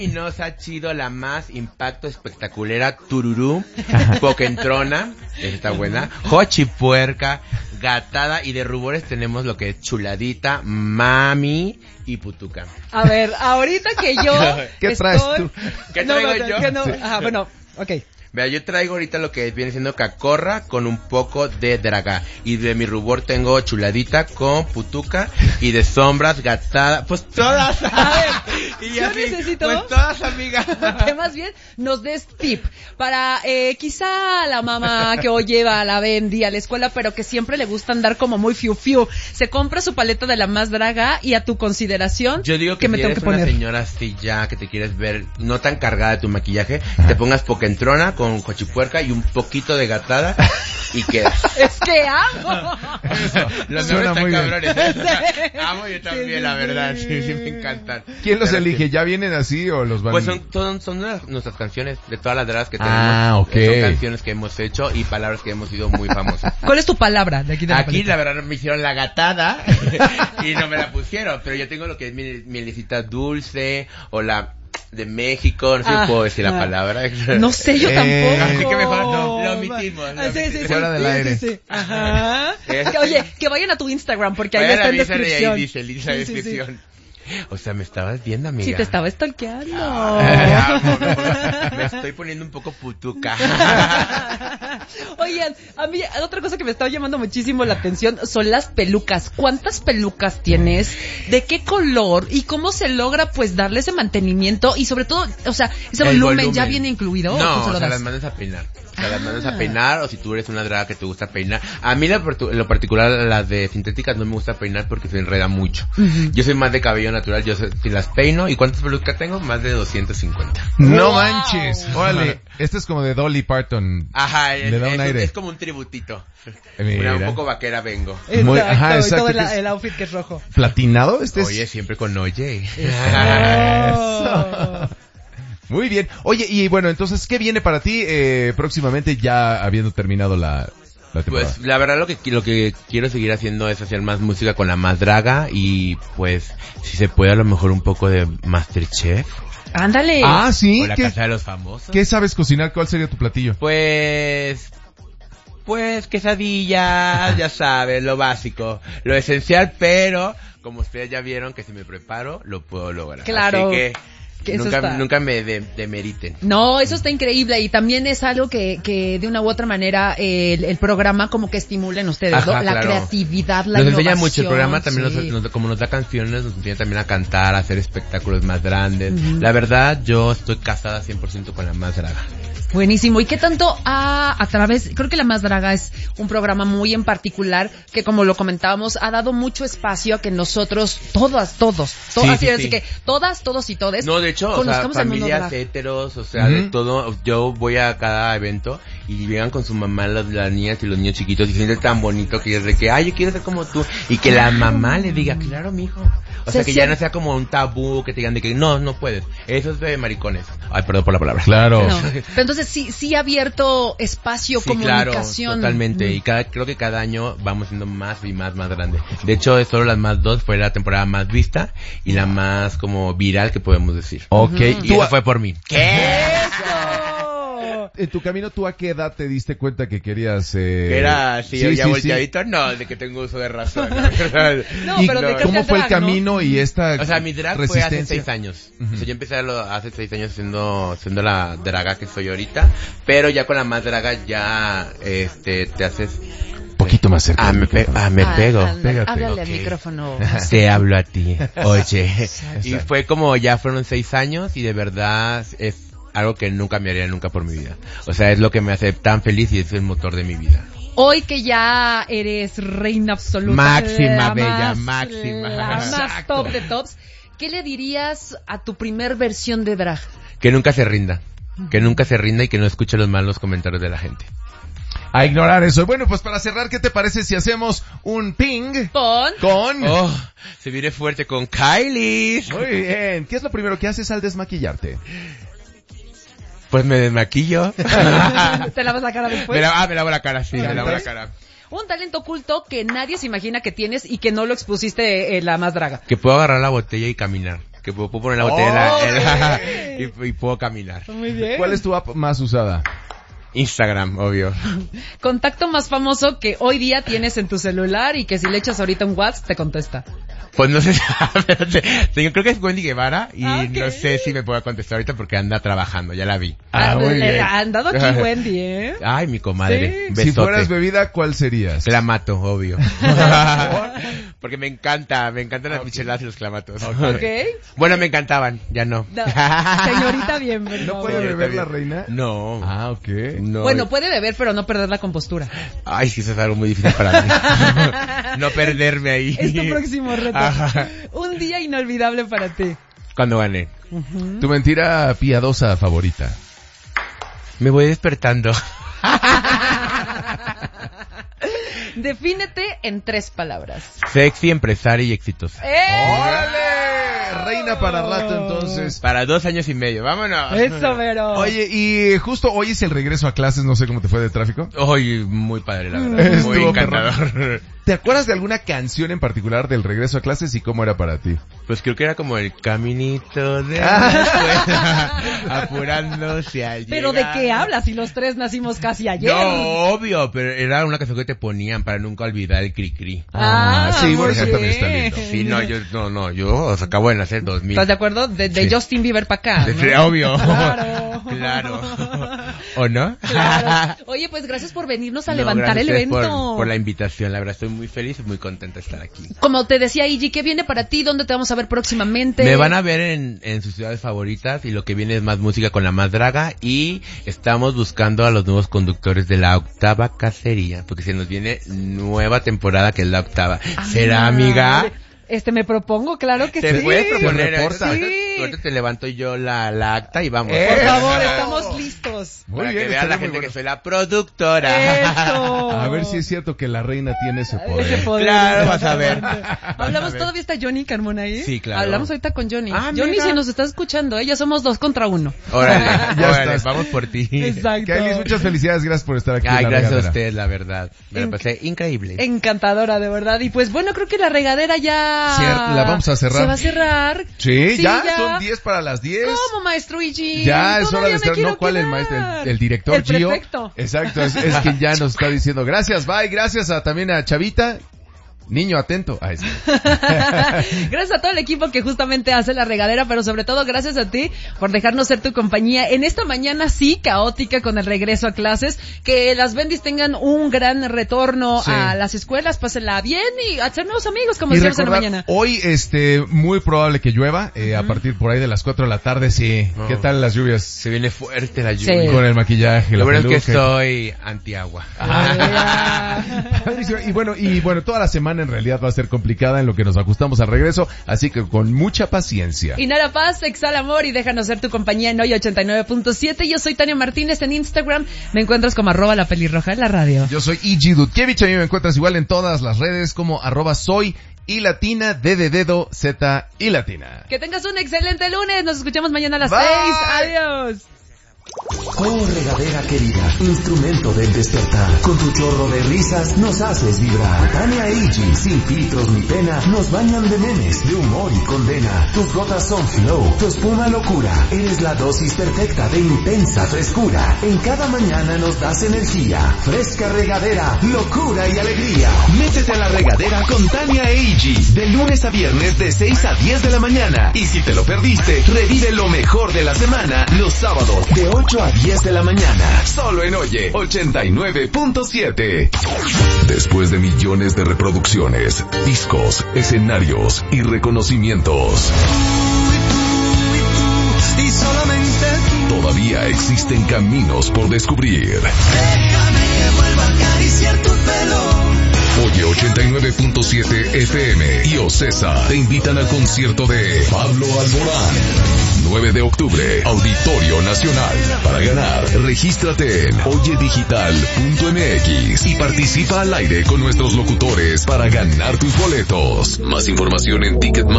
Y nos ha chido la más impacto espectaculera tururú, poquentrona, está buena, jochipuerca, gatada, y de rubores tenemos lo que es chuladita, mami y putuca. A ver, ahorita que yo ¿Qué traes tú? ¿Qué traigo yo? Sí. Bueno, ok. Vea, yo traigo ahorita lo que viene siendo cacorra con un poco de dragá. Y de mi rubor tengo chuladita con putuca. Y de sombras, gatada. Pues todas. A ver, y yo así, necesito pues todas, amiga. que más bien nos des tip para quizá la mamá que hoy lleva a la Bendy a la escuela, pero que siempre le gusta andar como muy fiu fiu. Se compra su paleta de la más draga y a tu consideración. Yo digo que me si tengo eres que poner una señora así ya, que te quieres ver no tan cargada de tu maquillaje, te pongas poquentrona con cochipuerca y un poquito de gatada y quedas. Es que amo. Los Suena nombres muy están bien. cabrones. Amo yo también, Sí, la sí, verdad. sí, Sí, sí. me encantan. ¿Quién los Pero elige? sí. ¿Ya vienen así o los van? Pues son nuestras canciones, de todas las dragas que tenemos. Ah, ok. Son canciones que hemos hecho y palabras que hemos sido muy famosas. ¿Cuál es tu palabra de aquí de la Aquí paleta? la verdad me hicieron la gatada y no me la pusieron, pero yo tengo lo que es mielecita dulce o la de México, no sé si puedo decir la palabra. No sé, yo tampoco. Así que mejor no, lo omitimos. Sí. Fuera del aire. Sí. Ajá. Es- Que, oye, que vayan a tu Instagram porque ahí Vayan está a en mi Instagram y descripción. ahí dice, la Sí, sí. descripción. O sea, me estabas viendo, amiga. Sí, te estaba stalkeando. Ay, amo, me estoy poniendo un poco putuca. Oigan, a mí otra cosa que me está llamando muchísimo la atención son las pelucas. ¿Cuántas pelucas tienes? ¿De qué color? ¿Y cómo se logra pues darle ese mantenimiento? Y sobre todo, o sea, ese El volumen ya viene incluido. No, ¿o tú se lo o sea, das? las mandas a peinar. O sea, las mandas a peinar, o si tú eres una draga que te gusta peinar. A mí en lo particular las de sintéticas no me gusta peinar porque se enreda mucho. Yo soy más de cabello natural, si las peino. ¿Y cuántas pelucas tengo? Más de 250. No ¡Wow! manches. Órale, este es como de Dolly Parton. Ajá, Le da un aire. es como un tributito. Mira. Un poco vaquera vengo. Muy- Exacto, ajá, y exacto, todo que es- el outfit que es rojo. ¿Platinado? Este Oye, es... siempre con oye. Eso. Muy bien. Oye, y bueno, entonces, ¿qué viene para ti próximamente ya habiendo terminado la temporada? Pues la verdad lo que quiero seguir haciendo es hacer más música con la más draga y pues si se puede a lo mejor un poco de Masterchef Ándale. Ah, sí. o la ¿Qué, Casa de los Famosos. qué sabes cocinar? ¿Cuál sería tu platillo? Pues quesadillas, ya sabes, lo básico, lo esencial, pero como ustedes ya vieron que si me preparo lo puedo lograr. Claro. Así que eso está. nunca me demeriten. No, eso está increíble y también es algo que de una u otra manera el programa como que estimula en ustedes, Ajá, ¿no? La claro. creatividad, la Nos innovación. enseña mucho el programa, también sí. como nos da canciones, nos enseña también a cantar, a hacer espectáculos más grandes. La verdad, yo estoy casada 100% con la más draga. Buenísimo. ¿Y qué tanto a través, creo que La Más Draga es un programa muy en particular que como lo comentábamos, ha dado mucho espacio a que nosotros, todos, Sí, así, sí, así sí. que todas, todos y todes, No, de hecho, o sea, conozcamos el mundo familias drag. heteros, o sea, de todo. Yo voy a cada evento y llegan con su mamá las niñas y los niños chiquitos y sienten tan bonito que es de que, ay, yo quiero ser como tú. Y que la mamá le diga, claro, mijo. O sea, que ya no sea como un tabú, que te digan de que no puedes. Eso es de maricones. Ay, perdón por la palabra. Claro. No. Pero entonces sí ha abierto espacio, Sí, claro, comunicación. totalmente. Y creo que cada año vamos siendo más y más grande. De hecho, solo las más dos fue la temporada más vista y la más como viral que podemos decir. Ok. Y Tú eso fue por mí. ¡Eso! En tu camino, ¿tú a qué edad te diste cuenta que querías... Que era así, sí, ya sí, volteadito, no, de que tengo uso de razón. No, ¿Y pero de cómo fue el drag, ¿no? camino y esta O sea, mi drag fue hace resistencia? 6 años. O sea, yo empecé hace 6 años siendo la draga que soy ahorita, pero ya con la más draga ya, te haces... Un poquito más cerca. me pego. Pégate. Háblale al Ok. micrófono. Te hablo a ti. Oye. Y Exacto. fue como, ya fueron 6 años y de verdad es algo que nunca me haría nunca por mi vida. O sea, es lo que me hace tan feliz y es el motor de mi vida. Hoy que ya eres reina absoluta. Máxima, la bella, más- máxima. La más Exacto. top de tops. ¿Qué le dirías a tu primer versión de drag? Que nunca se rinda. Que nunca se rinda y que no escuche los malos comentarios de la gente. A ignorar eso. Bueno, pues para cerrar, ¿qué te parece si hacemos un ping Con... con... Oh, se viene fuerte con Kylie. Muy bien. ¿Qué es lo primero que haces al desmaquillarte? Pues me desmaquillo. ¿Te lavas la cara después? Me lavo la cara, sí, me lavo la cara. Un talento oculto que nadie se imagina que tienes y que no lo expusiste en La Más Draga. Que puedo agarrar la botella y caminar. que puedo poner la botella y puedo caminar. Muy bien. ¿Cuál es tu app más usada? Instagram, obvio. Contacto más famoso que hoy día tienes en tu celular y que si le echas ahorita un WhatsApp te contesta. Pues no sé, yo creo que es Wendy Guevara y Okay. no sé si me pueda contestar ahorita porque anda trabajando, ya la vi. Muy bien. Ha andado aquí Wendy, ¿eh? Ay, mi comadre, Sí. besote. Si fueras bebida, ¿cuál serías? Clamato, obvio. Porque me encantan las micheladas y los clamatos. Ok. Bueno, me encantaban, ya no. No, señorita, bien, por ¿No favor. puede beber bien. la reina? No. Ah, ok. No. Bueno, puede beber, pero no perder la compostura. Ay, sí, eso es algo muy difícil para mí. No perderme ahí. Es tu próximo reto. Ajá. Un día inolvidable para ti. Cuando gané. ¿Tu mentira piadosa favorita? Me voy despertando. Defínete en 3 palabras. Sexy, empresaria y exitosa. ¡Órale! Reina para rato, entonces. Para 2 años y medio, vámonos. Eso, Vero. Oye, y justo hoy es el regreso a clases, no sé cómo te fue de tráfico. Oye, muy padre, la verdad. Estuvo Muy encantador. ¿Te acuerdas de alguna canción en particular del regreso a clases y cómo era para ti? Pues creo que era como el caminito de la escuela, apurándose al Pero llegar. ¿de qué hablas? Si los 3 nacimos casi ayer. No, obvio, pero era una canción que te ponían para nunca olvidar el cri-cri. Sí, muy bueno, eso también está bien. lindo. Sí, yo acabo de nacer 2000. ¿Estás de acuerdo? De Sí. Justin Bieber para acá, ¿no? Sí, obvio. Claro. Claro. ¿O no? Claro. Oye, pues gracias por venirnos a No, levantar el gracias evento. por la invitación, la verdad estoy muy feliz y muy contenta de estar aquí. Como te decía Iggy, ¿qué viene para ti? ¿Dónde te vamos a ver próximamente? Me van a ver en sus ciudades favoritas y lo que viene es más música con la más draga y estamos buscando a los nuevos conductores de la octava cacería porque se nos viene nueva temporada que es la octava. ¿Será, amiga? Me propongo, claro que ¿Te sí. puedes proponer? Se reporta. Ahorita te levanto yo la acta y vamos. Por favor, estamos listos. Muy Para bien, que vea la estaría muy gente bueno. que soy la productora. Eso. A ver si es cierto que la reina tiene ese poder. Ese poder. Claro, vas a ver. Hablamos, ¿todavía está Johnny Carmona ahí? Sí, claro. Hablamos ahorita con Johnny. Ah, Johnny, mira. si nos estás escuchando, ya somos 2 contra 1. Órale, Ya órale, estás. vamos por ti. Exacto. Kylie, muchas felicidades, gracias por estar aquí. Ay, en la gracias a regadera. usted, la verdad. Me la pasé increíble. Encantadora, de verdad. Y pues bueno, creo que la regadera ya... La vamos a cerrar. Se va a cerrar. Sí, ya son 10 para las 10. ¿Cómo, maestro Iggy? Ya es hora Todavía de me estar, quiero no, ¿cuál el quedar. maestro? El director El Gio. prefecto. Exacto, es quien ya nos está diciendo gracias, bye, gracias también a Chavita. Niño atento. Ay, sí. Gracias a todo el equipo que justamente hace la regadera, pero sobre todo gracias a ti por dejarnos ser tu compañía en esta mañana sí caótica con el regreso a clases. Que las bendis tengan un gran retorno Sí. a las escuelas, pásenla bien y a hacer nuevos amigos como Y decíamos en la recordar, mañana. hoy muy probable que llueva, a partir por ahí de las 4 de la tarde, sí. Oh. ¿Qué tal las lluvias? Se viene fuerte la lluvia. Sí. Con el maquillaje, la Lo bueno es que peluca. soy antiagua. Padrísimo. Y bueno, toda la semana en realidad va a ser complicada en lo que nos ajustamos al regreso, así que con mucha paciencia. Inhala paz, exhala amor y déjanos ser tu compañía en hoy 89.7. Yo soy Tania Martínez en Instagram. Me encuentras como @lapelirroja en la radio. Yo soy Iggy Dudkiewicz, a mí me encuentras igual en todas las redes como @soy y latina, D de dedo, Z y latina. Que tengas un excelente lunes. Nos escuchamos mañana a las Bye. 6. Adiós. Oh, regadera querida, instrumento del despertar. Con tu chorro de risas nos haces vibrar. Tania e Iggy, sin filtros ni pena, nos bañan de memes, de humor y condena. Tus gotas son flow, tu espuma locura. Eres la dosis perfecta de intensa frescura. En cada mañana nos das energía. Fresca regadera, locura y alegría. Métete a la regadera con Tania e Iggy, de lunes a viernes de 6 a 10 de la mañana. Y si te lo perdiste, revive lo mejor de la semana los sábados de 8 a 10 de la mañana. Solo en Oye 89.7. Después de millones de reproducciones, discos, escenarios y reconocimientos, Y solamente tú, todavía existen caminos por descubrir. déjame que vuelva a acariciar tu pelo. Oye 89.7 FM y Ocesa te invitan al concierto de Pablo Alborán. 9 de octubre, Auditorio Nacional. Para ganar, regístrate en oyedigital.mx y participa al aire con nuestros locutores para ganar tus boletos. Más información en Ticketmaster.